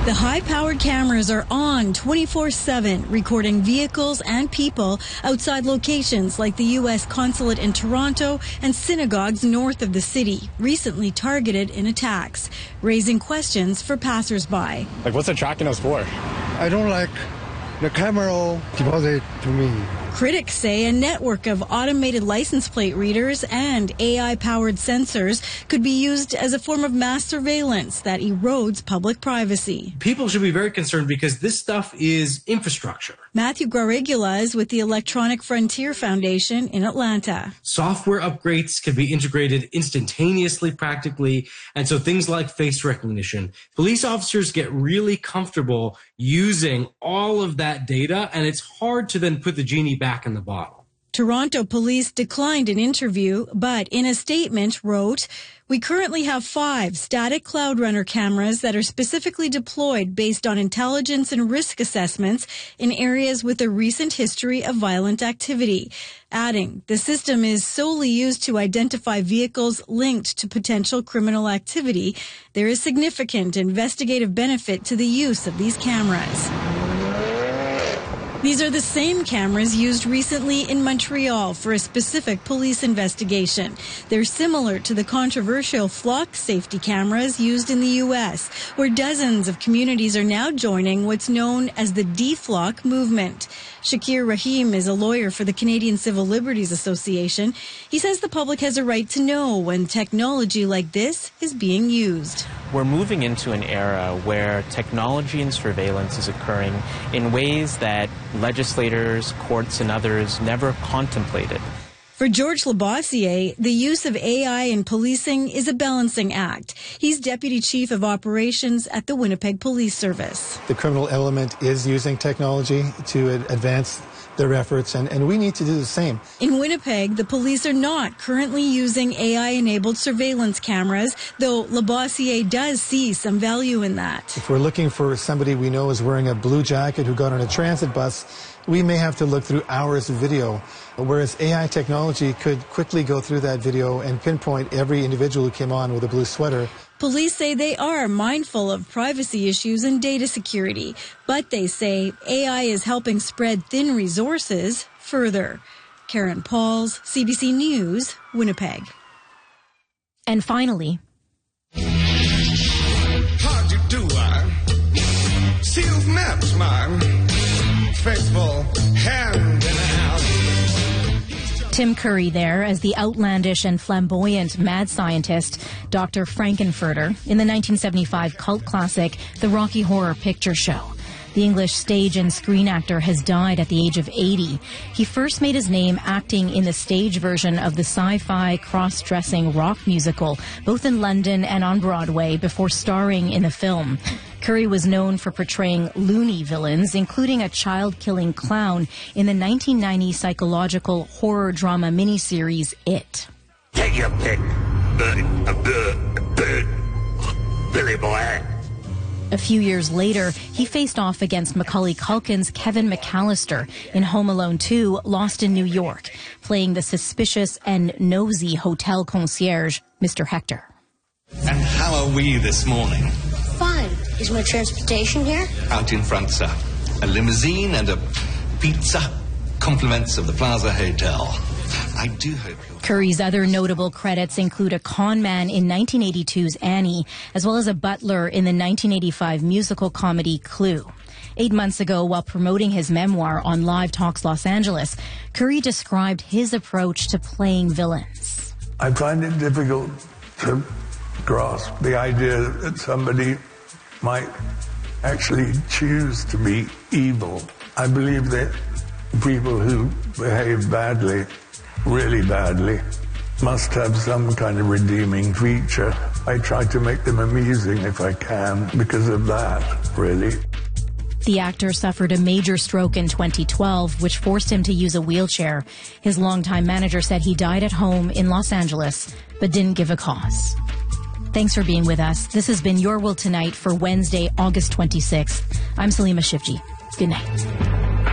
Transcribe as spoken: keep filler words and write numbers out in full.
The high-powered cameras are on twenty-four seven, recording vehicles and people outside locations like the U S consulate in Toronto and synagogues north of the city, recently targeted in attacks, raising questions for passers-by. Like, what's it tracking us for? I don't like the camera deposit to me. Critics say a network of automated license plate readers and A I-powered sensors could be used as a form of mass surveillance that erodes public privacy. People should be very concerned because this stuff is infrastructure. Matthew Garigula is with the Electronic Frontier Foundation in Atlanta. Software upgrades can be integrated instantaneously, practically, and so things like face recognition. Police officers get really comfortable using all of that data, and it's hard to then put the genie back in the bottle. Toronto police declined an interview, but in a statement wrote, "We currently have five static Cloud Runner cameras that are specifically deployed based on intelligence and risk assessments in areas with a recent history of violent activity." Adding, the system is solely used to identify vehicles linked to potential criminal activity. There is significant investigative benefit to the use of these cameras. These are the same cameras used recently in Montreal for a specific police investigation. They're similar to the controversial flock safety cameras used in the U S, where dozens of communities are now joining what's known as the deflock movement. Shakir Rahim is a lawyer for the Canadian Civil Liberties Association. He says the public has a right to know when technology like this is being used. We're moving into an era where technology and surveillance is occurring in ways that legislators, courts, and others never contemplated. For George Labossiere, the use of A I in policing is a balancing act. He's Deputy Chief of Operations at the Winnipeg Police Service. The criminal element is using technology to advance their efforts, and, and we need to do the same. In Winnipeg, the police are not currently using A I-enabled surveillance cameras, though Labossiere does see some value in that. If we're looking for somebody we know is wearing a blue jacket who got on a transit bus, we may have to look through hours of video, whereas A I technology could quickly go through that video and pinpoint every individual who came on with a blue sweater. Police say they are mindful of privacy issues and data security, but they say A I is helping spread thin resources further. Karen Pauls, C B C News, Winnipeg. And finally, how'd you do, I? Sealed maps, man. Faithful hand in hand. Tim Curry there as the outlandish and flamboyant mad scientist Doctor Frankenfurter in the nineteen seventy-five cult classic The Rocky Horror Picture Show. The English stage and screen actor has died at the age of eighty. He first made his name acting in the stage version of the sci-fi cross-dressing rock musical, both in London and on Broadway, before starring in the film. Curry was known for portraying loony villains, including a child-killing clown in the nineteen ninety psychological horror drama miniseries It. Take your pick, bird, a bird, a bird, Billy boy. A few years later, he faced off against Macaulay Culkin's Kevin McAllister in Home Alone two, Lost in New York, playing the suspicious and nosy hotel concierge, Mister Hector. And how are we this morning? Fine. Is my transportation here? Out in front, sir. A limousine and a pizza. Compliments of the Plaza Hotel. I do hope you're... Curry's other notable credits include a con man in nineteen eighty-two's Annie, as well as a butler in the nineteen eighty-five musical comedy Clue. Eight months ago, while promoting his memoir on Live Talks Los Angeles, Curry described his approach to playing villains. I find it difficult to grasp the idea that somebody might actually choose to be evil. I believe that people who behave badly, really badly, must have some kind of redeeming feature. I try to make them amusing if I can because of that, really. The actor suffered a major stroke in twenty twelve, which forced him to use a wheelchair. His longtime manager said he died at home in Los Angeles, but didn't give a cause. Thanks for being with us. This has been Your World Tonight for Wednesday, August twenty-sixth. I'm Salima Shivji. Good night.